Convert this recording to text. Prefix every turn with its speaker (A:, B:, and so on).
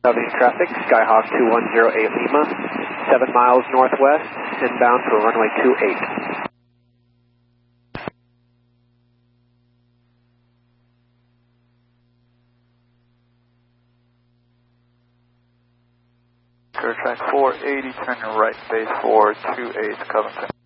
A: Southern traffic, Skyhawk 2108 Lima, 7 miles northwest, inbound for runway 28.
B: Track 480, turn your right, base 428, Covington.